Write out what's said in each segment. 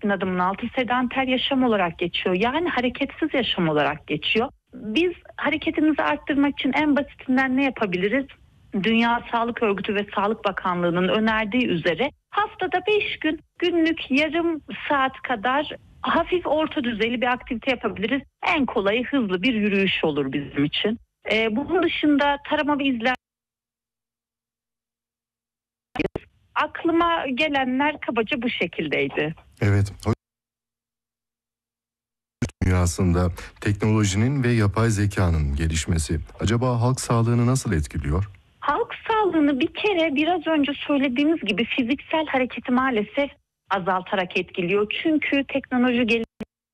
65.000 adımın altı sedanter yaşam olarak geçiyor. Yani hareketsiz yaşam olarak geçiyor. Biz hareketimizi arttırmak için en basitinden ne yapabiliriz? Dünya Sağlık Örgütü ve Sağlık Bakanlığı'nın önerdiği üzere haftada 5 gün günlük yarım saat kadar hafif orta düzeyli bir aktivite yapabiliriz. En kolayı hızlı bir yürüyüş olur bizim için. Bunun dışında tarama ve izlenme, aklıma gelenler kabaca bu şekildeydi. Evet. Dünyasında teknolojinin ve yapay zekanın gelişmesi acaba halk sağlığını nasıl etkiliyor? Halk sağlığını bir kere biraz önce söylediğimiz gibi fiziksel hareketi maalesef azaltarak etkiliyor. Çünkü teknoloji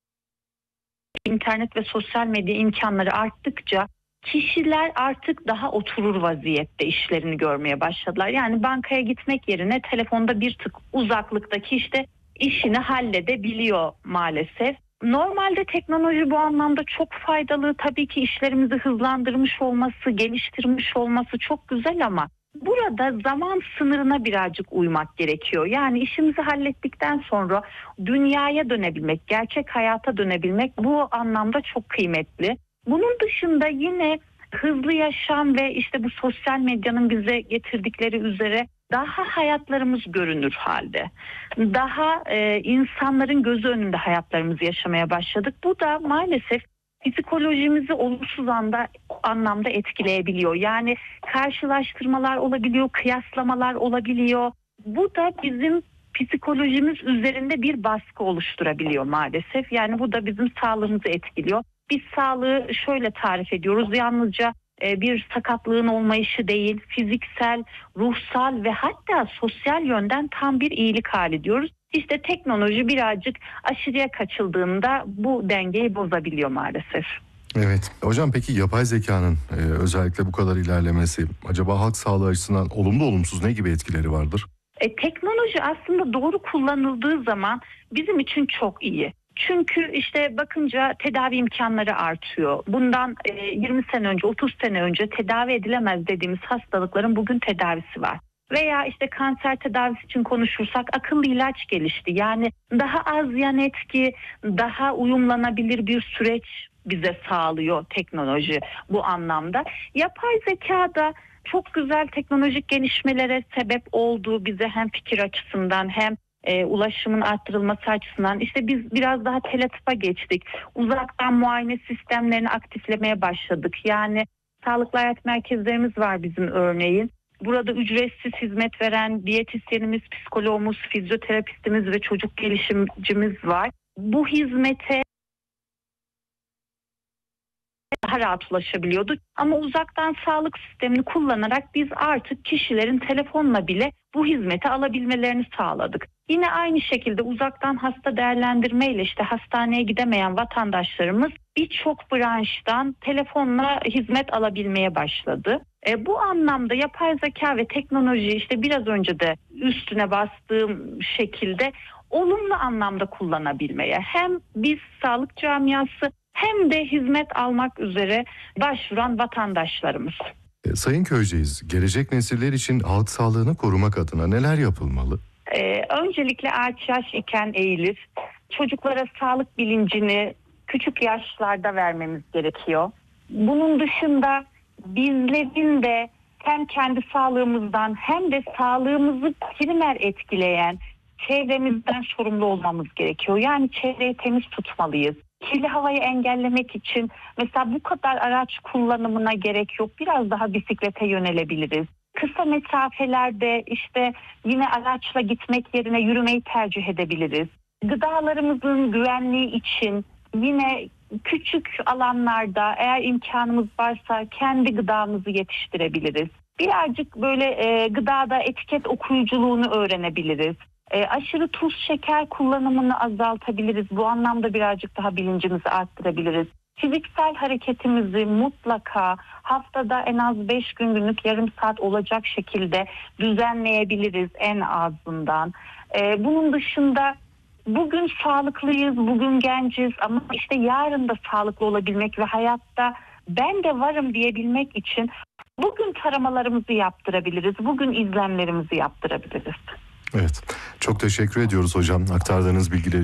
internet ve sosyal medya imkanları arttıkça kişiler artık daha oturur vaziyette işlerini görmeye başladılar. Yani bankaya gitmek yerine telefonda bir tık uzaklıktaki işini halledebiliyor maalesef. Normalde teknoloji bu anlamda çok faydalı. Tabii ki işlerimizi hızlandırmış olması, geliştirmiş olması çok güzel ama burada zaman sınırına birazcık uymak gerekiyor. Yani işimizi hallettikten sonra dünyaya dönebilmek, gerçek hayata dönebilmek bu anlamda çok kıymetli. Bunun dışında yine hızlı yaşam ve bu sosyal medyanın bize getirdikleri üzere daha hayatlarımız görünür halde. Daha insanların gözü önünde hayatlarımızı yaşamaya başladık. Bu da maalesef psikolojimizi olumsuz anlamda etkileyebiliyor. Yani karşılaştırmalar olabiliyor, kıyaslamalar olabiliyor. Bu da bizim psikolojimiz üzerinde bir baskı oluşturabiliyor maalesef. Yani bu da bizim sağlığımızı etkiliyor. Biz sağlığı şöyle tarif ediyoruz. Yalnızca bir sakatlığın olmayışı değil, fiziksel, ruhsal ve hatta sosyal yönden tam bir iyilik hali diyoruz. Teknoloji birazcık aşırıya kaçıldığında bu dengeyi bozabiliyor maalesef. Evet. Hocam peki yapay zekanın özellikle bu kadar ilerlemesi acaba halk sağlığı açısından olumlu olumsuz ne gibi etkileri vardır? Teknoloji aslında doğru kullanıldığı zaman bizim için çok iyi. Çünkü bakınca tedavi imkanları artıyor. Bundan 20 sene önce, 30 sene önce tedavi edilemez dediğimiz hastalıkların bugün tedavisi var. Veya kanser tedavisi için konuşursak akıllı ilaç gelişti. Yani daha az yan etki, daha uyumlanabilir bir süreç bize sağlıyor teknoloji bu anlamda. Yapay zeka da çok güzel teknolojik gelişmelere sebep oldu bize hem fikir açısından hem ulaşımın arttırılması açısından. Biz biraz daha teletıpa geçtik. Uzaktan muayene sistemlerini aktiflemeye başladık. Yani sağlıklı hayat merkezlerimiz var bizim örneğin. Burada ücretsiz hizmet veren diyetisyenimiz, psikologumuz, fizyoterapistimiz ve çocuk gelişimcimiz var. Bu hizmete daha rahat ulaşabiliyorduk. Ama uzaktan sağlık sistemini kullanarak biz artık kişilerin telefonla bile bu hizmeti alabilmelerini sağladık. Yine aynı şekilde uzaktan hasta değerlendirmeyle hastaneye gidemeyen vatandaşlarımız birçok branştan telefonla hizmet alabilmeye başladı. Bu anlamda yapay zeka ve teknoloji biraz önce de üstüne bastığım şekilde olumlu anlamda kullanabilmeye hem biz sağlık camiası hem de hizmet almak üzere başvuran vatandaşlarımız. Sayın Köyceğiz, gelecek nesiller için halk sağlığını korumak adına neler yapılmalı? Öncelikle ağaç yaş iken eğilir. Çocuklara sağlık bilincini küçük yaşlarda vermemiz gerekiyor. Bunun dışında bizlerin de hem kendi sağlığımızdan hem de sağlığımızı primer etkileyen çevremizden sorumlu olmamız gerekiyor. Yani çevreyi temiz tutmalıyız. Kirli havayı engellemek için mesela bu kadar araç kullanımına gerek yok. Biraz daha bisiklete yönelebiliriz. Kısa mesafelerde yine araçla gitmek yerine yürümeyi tercih edebiliriz. Gıdalarımızın güvenliği için yine küçük alanlarda eğer imkanımız varsa kendi gıdamızı yetiştirebiliriz. Birazcık gıdada etiket okuyuculuğunu öğrenebiliriz. Aşırı tuz şeker kullanımını azaltabiliriz. Bu anlamda birazcık daha bilincimizi arttırabiliriz. Fiziksel hareketimizi mutlaka haftada en az 5 gün günlük yarım saat olacak şekilde düzenleyebiliriz en azından. Bunun dışında bugün sağlıklıyız, bugün genciz ama yarın da sağlıklı olabilmek ve hayatta ben de varım diyebilmek için bugün taramalarımızı yaptırabiliriz, bugün izlemlerimizi yaptırabiliriz. Evet, çok teşekkür ediyoruz hocam aktardığınız bilgiler